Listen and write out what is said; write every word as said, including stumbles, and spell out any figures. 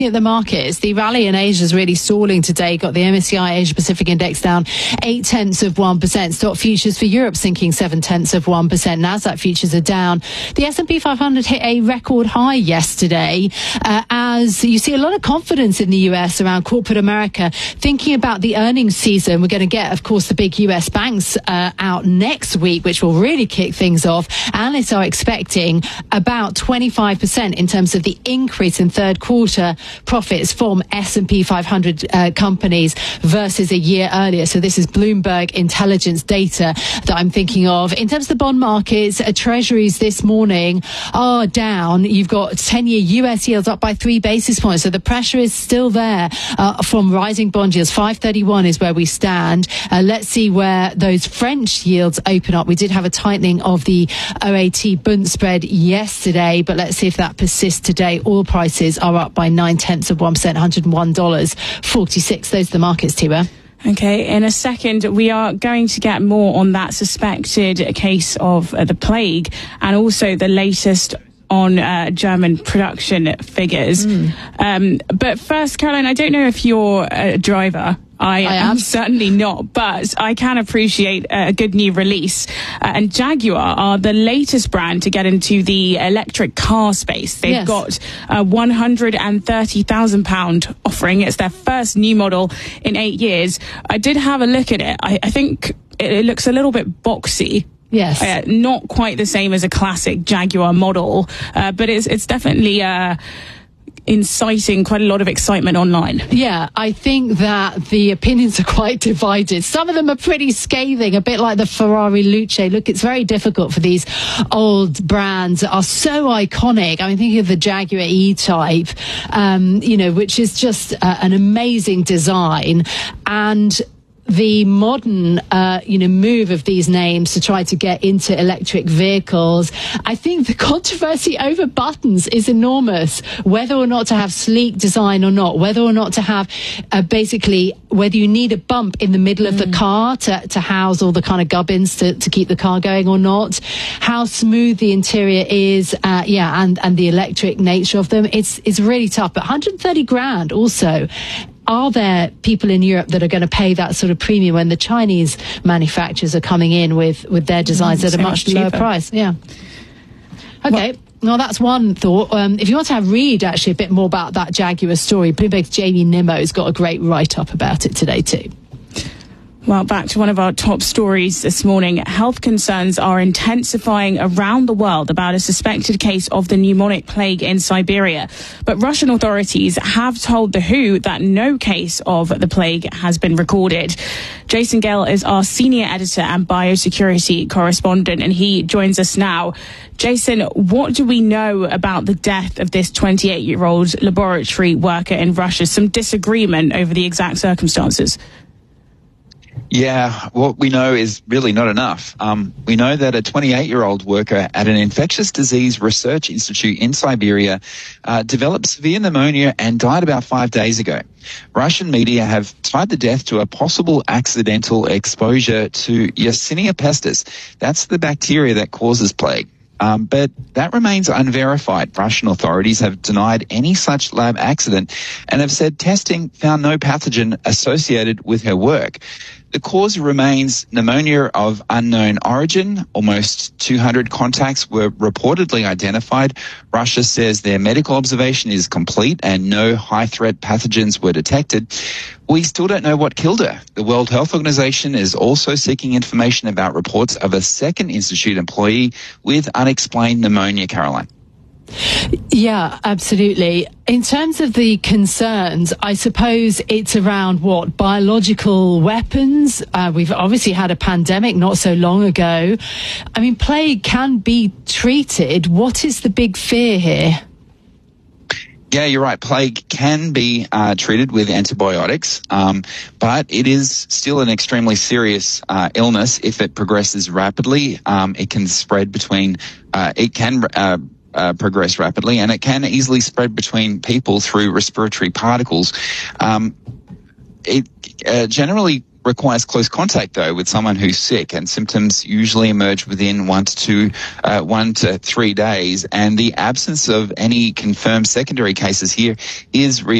At the markets, the rally in Asia is really stalling today. Got the M S C I Asia Pacific Index down eight tenths of one percent. Stock futures for Europe sinking seven tenths of one percent. Nasdaq futures are down. The S and P five hundred hit a record high yesterday, uh, as you see a lot of confidence in the U S around corporate America, thinking about the earnings season. We're going to get, of course, the big U S banks uh, out next week, which will really kick things off. Analysts are expecting about twenty-five percent in terms of the increase in third quarter profits from S and P five hundred uh, companies versus a year earlier. So this is Bloomberg intelligence data that I'm thinking of. In terms of the bond markets, uh, treasuries this morning are down. You've got ten-year U S yields up by three basis points. So the pressure is still there uh, from rising bond yields. five thirty-one is where we stand. Uh, let's see where those French yields open up. We did have a tightening of the O A T Bund spread yesterday, but let's see if that persists today. Oil prices are up by nine tenths of one percent, one hundred one dollars forty-six. Those are the markets, Tiwa. Okay, in a second, we are going to get more on that suspected case of uh, the plague, and also the latest on uh, German production figures. Mm. Um, but first, Caroline, I don't know if you're a driver. I, I am certainly not, but I can appreciate a good new release. Uh, and Jaguar are the latest brand to get into the electric car space. They've yes. got a one hundred thirty thousand pounds offering. It's their first new model in eight years. I did have a look at it. I, I think it, it looks a little bit boxy. Yes. Uh, not quite the same as a classic Jaguar model, uh, but it's, it's definitely... Uh, inciting quite a lot of excitement online. Yeah, I think that the opinions are quite divided. Some of them are pretty scathing, a bit like the Ferrari Luce. Look, it's very difficult for these old brands that are so iconic. I mean, think of the Jaguar E-Type, um, you know, which is just uh, an amazing design. And the modern, uh, you know, move of these names to try to get into electric vehicles. I think the controversy over buttons is enormous. Whether or not to have sleek design or not, whether or not to have uh, basically whether you need a bump in the middle of mm. the car to, to house all the kind of gubbins to, to keep the car going or not, how smooth the interior is, uh, yeah, and, and the electric nature of them. It's, it's really tough. But one hundred thirty grand also. Are there people in Europe that are going to pay that sort of premium when the Chinese manufacturers are coming in with, with their designs mm, at a much cheaper. lower price? Yeah. Okay. Well, well, that's one thought. Um, if you want to have read actually a bit more about that Jaguar story, Bloomberg's Jamie Nimmo's got a great write-up about it today too. Well, back to one of our top stories this morning. Health concerns are intensifying around the world about a suspected case of the pneumonic plague in Siberia. But Russian authorities have told The Who that no case of the plague has been recorded. Jason Gale is our senior editor and biosecurity correspondent, and he joins us now. Jason, what do we know about the death of this twenty-eight-year-old laboratory worker in Russia? Some disagreement over the exact circumstances. Yeah, what we know is really not enough. Um, we know that a twenty-eight-year-old worker at an infectious disease research institute in Siberia uh, developed severe pneumonia and died about five days ago. Russian media have tied the death to a possible accidental exposure to Yersinia pestis. That's the bacteria that causes plague. Um, but that remains unverified. Russian authorities have denied any such lab accident and have said testing found no pathogen associated with her work. The cause remains pneumonia of unknown origin. Almost two hundred contacts were reportedly identified. Russia says their medical observation is complete and no high-threat pathogens were detected. We still don't know what killed her. The World Health Organization is also seeking information about reports of a second institute employee with unexplained pneumonia, Caroline. Yeah, absolutely. In terms of the concerns, I suppose it's around what? Biological weapons. Uh, we've obviously had a pandemic not so long ago. I mean, plague can be treated. What is the big fear here? Yeah, you're right. Plague can be uh, treated with antibiotics, um, but it is still an extremely serious uh, illness. If it progresses rapidly, um, it can spread between, uh, it can uh, uh, progress rapidly, and it can easily spread between people through respiratory particles. Um, it uh, generally requires close contact, though, with someone who's sick, and symptoms usually emerge within one to two, uh, one to three days. And the absence of any confirmed secondary cases here is re-